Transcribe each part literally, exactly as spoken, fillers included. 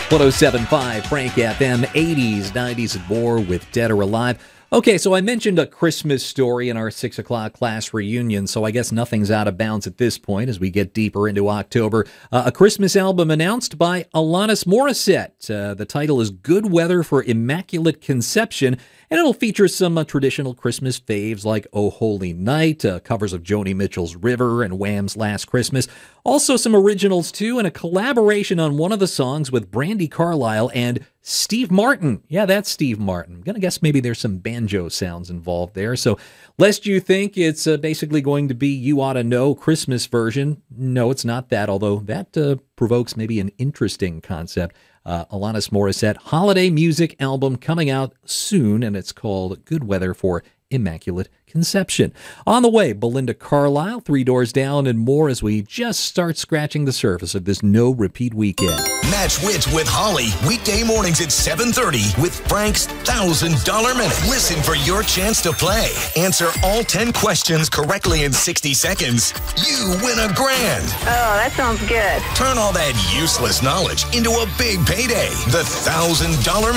one oh seven point five Frank F M, eighties, nineties, and more with Dead or Alive. Okay, so I mentioned a Christmas story in our six o'clock class reunion, so I guess nothing's out of bounds at this point as we get deeper into October. Uh, a Christmas album announced by Alanis Morissette. Uh, the title is Good Weather for Immaculate Conception, and it'll feature some uh, traditional Christmas faves like Oh Holy Night, uh, covers of Joni Mitchell's River and Wham's Last Christmas. Also some originals, too, and a collaboration on one of the songs with Brandi Carlile and Steve Martin. Yeah, that's Steve Martin. I'm going to guess maybe there's some banjo sounds involved there. So lest you think it's uh, basically going to be You Oughta Know Christmas version, no, it's not that, although that uh, provokes maybe an interesting concept. Uh, Alanis Morissette holiday music album coming out soon, and it's called Good Weather for Immaculate Conception. On the way, Belinda Carlisle, Three Doors Down, and more as we just start scratching the surface of this no-repeat weekend. Match Wits with Holly, weekday mornings at seven thirty with Frank's one thousand dollars Minute. Listen for your chance to play. Answer all ten questions correctly in sixty seconds. You win a grand. Oh, that sounds good. Turn all that useless knowledge into a big payday. The one thousand dollars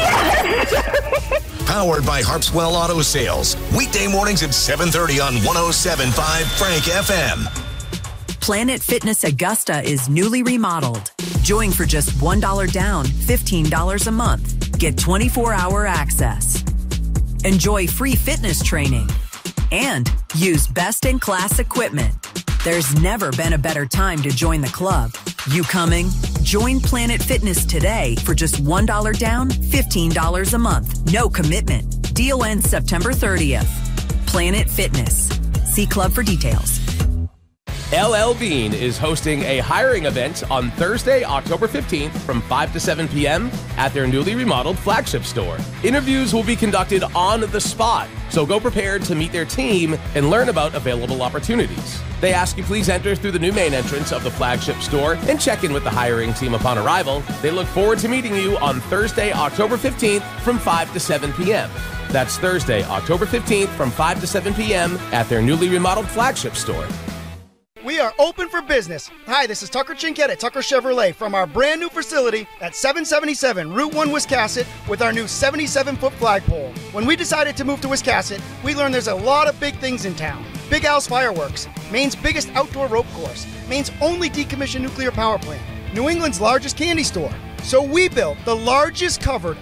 Minute. Powered by Harpswell Auto Sales. Weekday mornings at seven thirty on one oh seven point five Frank F M. Planet Fitness Augusta is newly remodeled. Join for just one dollar down, fifteen dollars a month. Get twenty-four hour access. Enjoy free fitness training. And use best-in-class equipment. There's never been a better time to join the club. You coming? Join Planet Fitness today for just one dollar down, fifteen dollars a month. No commitment. Deal ends September thirtieth. Planet Fitness. See club for details. L L Bean is hosting a hiring event on Thursday, October fifteenth from five to seven p.m. at their newly remodeled flagship store. Interviews will be conducted on the spot, so go prepared to meet their team and learn about available opportunities. They ask you please enter through the new main entrance of the flagship store and check in with the hiring team upon arrival. They look forward to meeting you on Thursday, October fifteenth from five to seven p.m. That's Thursday, October fifteenth from five to seven p.m. at their newly remodeled flagship store. We are open for business. Hi, this is Tucker Chinkett at Tucker Chevrolet from our brand new facility at seven seventy-seven Route one Wiscasset with our new seventy-seven foot flagpole. When we decided to move to Wiscasset, we learned there's a lot of big things in town. Big Al's Fireworks, Maine's biggest outdoor rope course, Maine's only decommissioned nuclear power plant, New England's largest candy store. So we built the largest covered